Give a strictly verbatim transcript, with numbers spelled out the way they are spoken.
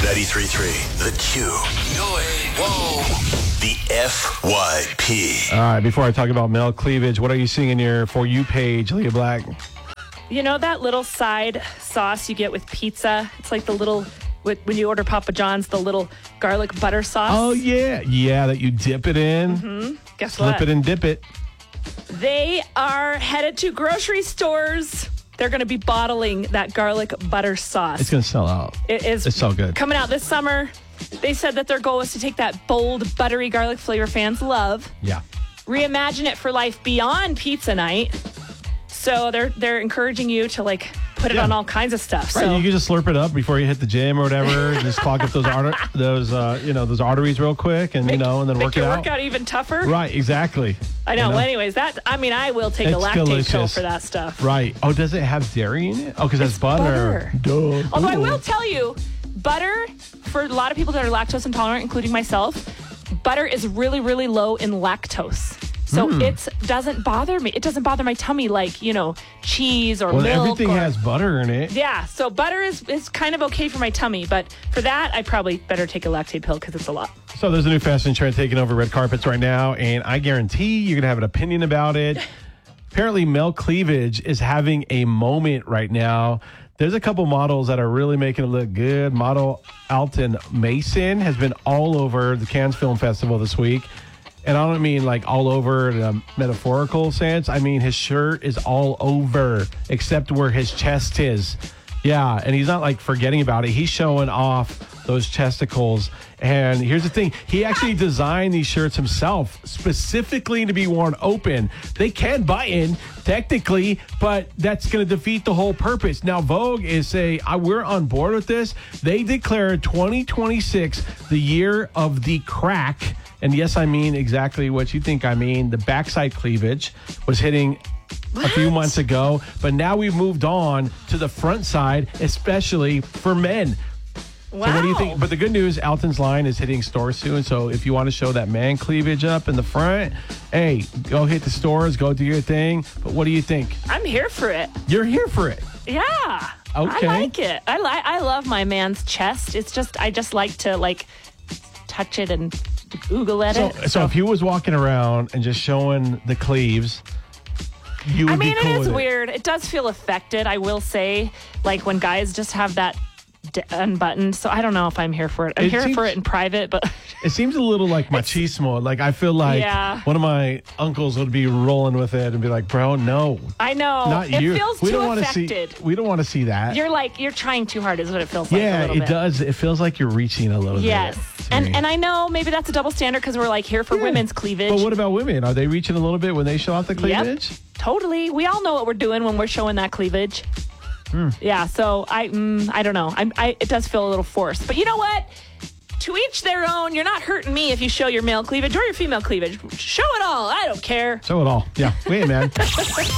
ninety-three point three, The Q. No way. Whoa. The F Y P. All right, before I talk about male cleavage, what are you seeing in your For You page, Leah Black? You know that little side sauce you get with pizza? It's like the little, when you order Papa John's, the little garlic butter sauce. Oh, yeah. Yeah, that you dip it in. Mm-hmm. Guess Slip what? it and dip it. They are headed to grocery stores. They're going to be bottling that garlic butter sauce. It's going to sell out. It is It's so good. Coming out this summer. They said that their goal is to take that bold, buttery garlic flavor fans love, Yeah. reimagine it for life beyond pizza night. So they're they're encouraging you to like put it Yeah. on all kinds of stuff. Right, So you can just slurp it up before you hit the gym or whatever. Just clog up those arter- those uh, you know those arteries real quick, and you know, and then make work it your out. workout even tougher. Right, exactly. I know. You Well, anyways, that I mean, I will take It's a lactate pill delicious. for that stuff. Right. Oh, does it have dairy in it? Oh, because that's It's butter. butter. Duh. Although I Ooh. will tell you, butter, for a lot of people that are lactose intolerant, including myself, butter is really, really low in lactose. So Hmm. it doesn't bother me. It doesn't bother my tummy like, you know, cheese or Well, milk. everything or, has butter in it. Yeah, so butter is, is kind of okay for my tummy. But for that, I probably better take a lactate pill because it's a lot. So there's a new fashion trend taking over red carpets right now, and I guarantee you're going to have an opinion about it. Apparently, male cleavage is having a moment right now. There's a couple models that are really making it look good. Model Alton Mason has been all over the Cannes Film Festival this week. And I don't mean like all over in a metaphorical sense. I mean his shirt is all over except where his chest is. Yeah, and he's not like forgetting about it. He's showing off those chesticles. And here's the thing. He actually designed these shirts himself specifically to be worn open. They can button technically, but that's going to defeat the whole purpose. Now, Vogue is saying, we're on board with this. They declared twenty twenty-six the year of the crack. And yes, I mean exactly what you think I mean. The backside cleavage was hitting a few months ago, but now we've moved on to the front side, especially for men. Wow. So what do you think? But the good news, Alton's line is hitting stores soon. So if you want to show that man cleavage up in the front, hey, go hit the stores, go do your thing. But what do you think? I'm here for it. You're here for it. Yeah. Okay. I like it. I like. I love my man's chest. It's just, I just like to like touch it and oogle at So, it. so if he was walking around and just showing the cleaves, you would I mean, be cool it is with it. weird. It does feel affected, I will say, like when guys just have that d- unbuttoned. So I don't know if I'm here for it. I'm It here seems- for it in private, but It seems a little like machismo. Like I feel like Yeah. one of my uncles would be rolling with it and be like, "Bro, no, I know not it you. feels we too don't want to affected. see. We don't want to see that." You're like you're trying too hard, is what it feels like. a yeah, little it bit. does. It feels like you're reaching a little Yes, bit. to and me. and I know maybe that's a double standard because we're like here for Yeah. women's cleavage. But what about women? Are they reaching a little bit when they show off the cleavage? Yep, totally. We all know what we're doing when we're showing that cleavage. Hmm. Yeah, so I mm, I don't know. I'm, I it does feel a little forced, but you know what? To each their own. You're not hurting me if you show your male cleavage or your female cleavage. Show it all. I don't care. Show it all. Yeah. Wait, man.